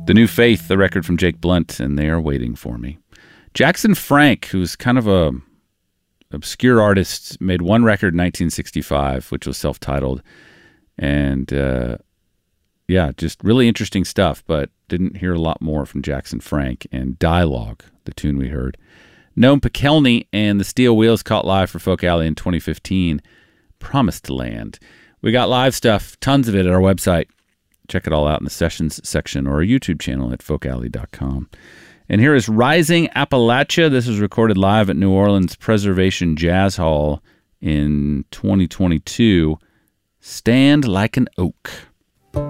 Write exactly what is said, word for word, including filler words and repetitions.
The New Faith, the record from Jake Blunt, and They Are Waiting for Me. Jackson Frank, who's kind of a obscure artist, made one record in nineteen sixty-five, which was self-titled. And, uh, yeah, just really interesting stuff, but didn't hear a lot more from Jackson Frank. And Dialogue, the tune we heard. Noam Pikelny and the Steel Wheels caught live for Folk Alley in twenty fifteen. Promised Land. We got live stuff, tons of it at our website. Check it all out in the sessions section or our YouTube channel at folk alley dot com. And here is Rising Appalachia. This was recorded live at New Orleans Preservation Jazz Hall in twenty twenty-two. Stand Like an Oak.